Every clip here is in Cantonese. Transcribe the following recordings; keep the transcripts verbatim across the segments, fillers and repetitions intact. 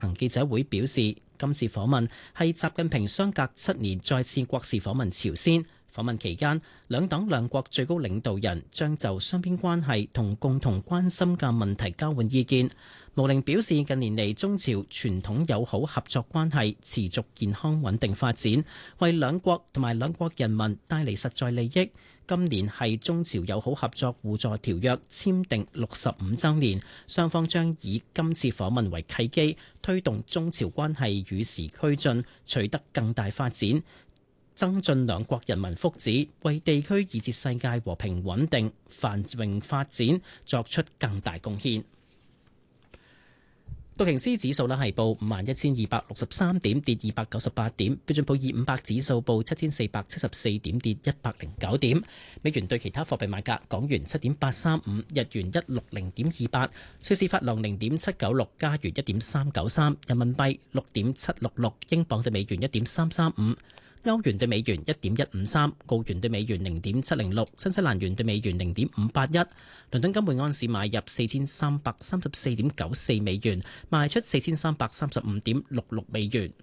行記者會表示，今次訪問係習近平相隔七年再次國事訪問朝鮮。訪問期間，兩黨兩國最高領導人將就雙邊關係同共同關心嘅問題交換意見。毛寧表示，近年嚟中朝傳統友好合作關係持續健康穩定發展，為兩國同埋兩國人民帶嚟實在利益。今年係中朝友好合作互助條約簽訂六十五週年，雙方將以今次訪問為契機，推動中朝關係與時俱進，取得更大發展，增進兩國人民福祉，為地區以至世界和平穩定繁榮發展作出更大貢獻。道瓊斯指數呢係報五萬一千二百六十三點，跌二百九十八點。標準普爾五百指數報七千四百七十四點，跌一百零九點。美元對其他貨幣買價：港元七點八三五，日元一六零點二八，瑞士法郎零點七九六，加元一點三九三，人民幣六點七六六，英鎊對美元一點三三五。歐元對美元一點一五三，澳元對美元零點七零六，新西蘭元對美元零點五八一。倫敦金每安士買入四千三百三十四點九四美元，賣出四千三百三十五點六六美元。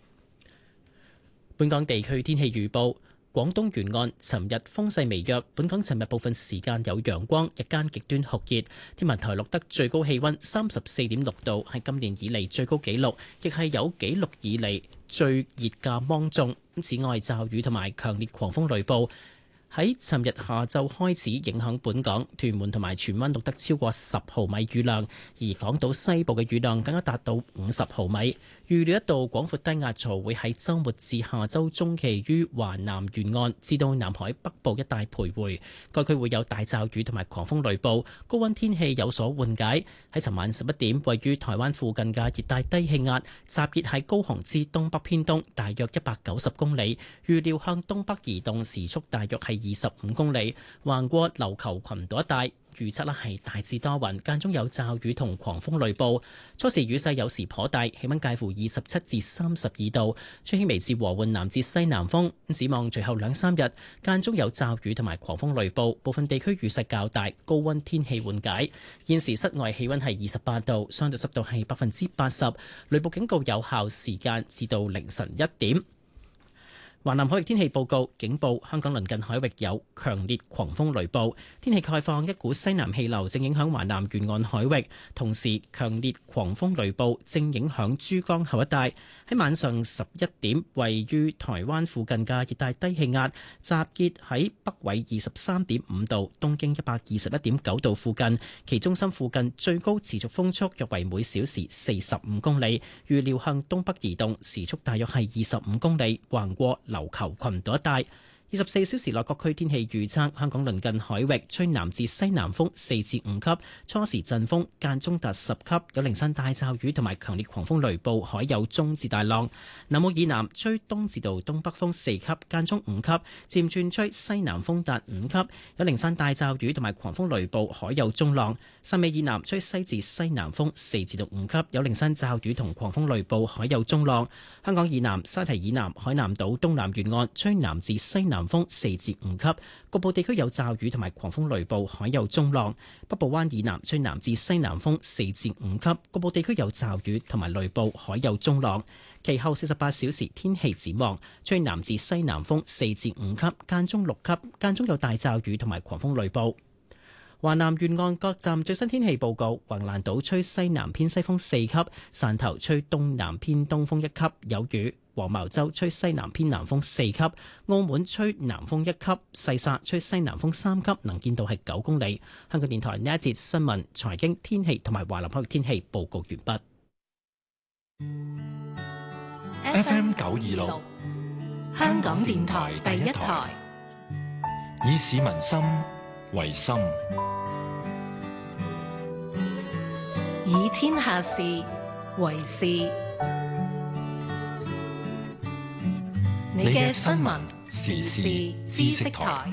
本港地區天氣預報。廣東沿岸尋日風勢微弱，本港尋日部分時間有陽光，日間極端酷熱。天文台錄得最高氣溫三十四點六度，係今年以嚟最高紀錄，亦係有紀錄以嚟最熱嘅芒種。此外，驟雨同埋強烈狂風雷暴喺尋日下晝開始影響本港，屯門同埋荃灣錄得超過十毫米雨量，而港島西部嘅雨量更加達到五十毫米。預料一道廣闊低壓槽會喺週末至下週中期於華南沿岸至到南海北部一帶徘徊，該區會有大驟雨同埋狂風雷暴，高溫天氣有所緩解。喺尋晚十一點，位於台灣附近嘅熱帶低氣壓集結喺高雄至東北偏東大約一百九十公里，預料向東北移動，時速大約係二十五公里，橫過琉球群島一帶。預測呢係大致多雲，間中有驟雨同狂風雷暴。初時雨勢有時頗大，氣溫介乎二十七至三十二度，吹輕微至和緩南至西南風。展望隨後兩三日，間中有驟雨同埋狂風雷暴，部分地區雨勢較大，高溫天氣緩解。現時室外氣溫係二十八度，相對濕度係百分之八十，雷暴警告有效時間至到凌晨一點。華南海域天氣報告警報，香港鄰近海域有強烈狂風雷暴，天氣概況，一股西南氣流正影響華南沿岸海域，同時強烈狂風雷暴正影響珠江口一帶。喺晚上十一點，位於台灣附近嘅熱帶低氣壓集結喺北緯二十三點五度、東經一百二十一點九度附近，其中心附近最高持續風速約為每小時四十五公里，預料向東北移動，時速大約係二十五公里，橫過琉球群島一帶。二十四小時內各區天氣預測：香港鄰近海域吹南至西南風四至五級，初時陣風間中達十級，有零散大驟雨同埋強烈狂風雷暴，海有中至大浪。南澳以南吹東至到東北風四級，間中五級，漸轉吹西南風達五級，有零散大驟雨同埋狂風雷暴，海有中浪。汕尾以南吹西至西南風四至到五級，有零散驟雨同狂風雷暴，海有中浪。香港以南沙堤以南海南島東南沿岸吹南至西南風四至五級，局部地區有驟雨同埋狂風雷暴，海有中浪。北部灣以南吹南至西南風四至五級，局部地區有驟雨同埋雷暴，海有中浪。其後四十八小時天氣展望，吹南至西南風四至五級，間中六級，間中有大驟雨同埋狂風雷暴。華南沿岸各站最新天氣報告：橫瀾島吹西南偏西風四級，汕頭吹東南偏東風一級，有雨；黃茅洲吹西南偏南風四級，澳門吹南風一級，細沙吹西南風三級，能見度係九公里。香港電台呢一節新聞、財經、天氣同埋華南海域天氣報告完畢。 F M 九二六，香港電台第一台，以市民心為心， 以天下事為事。你嘅新聞時事知識台。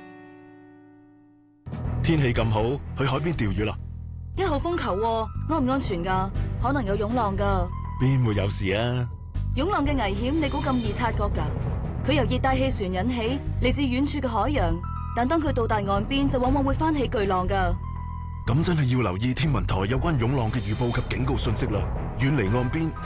天氣咁好，去海邊釣魚啦！ 一號風球，安唔安全噶？可能有湧浪噶。 邊會有事啊？ 湧浪嘅危險，你估咁易察覺噶？佢由熱帶氣旋引起，嚟自遠處嘅海洋，但當佢到達岸邊，就往往會翻起巨浪噶。 咁真係要留意天文台有關湧浪嘅預報及警告信息啦，遠離岸邊。